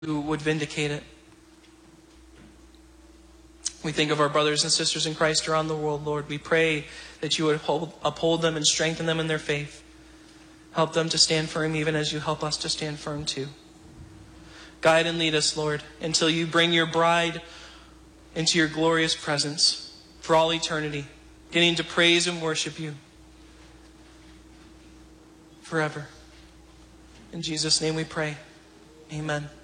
you would vindicate it. We think of our brothers and sisters in Christ around the world, Lord. We pray that you would uphold them and strengthen them in their faith. Help them to stand firm even as you help us to stand firm too. Guide and lead us, Lord, until you bring your bride into your glorious presence for all eternity, getting to praise and worship you forever. In Jesus' name we pray. Amen.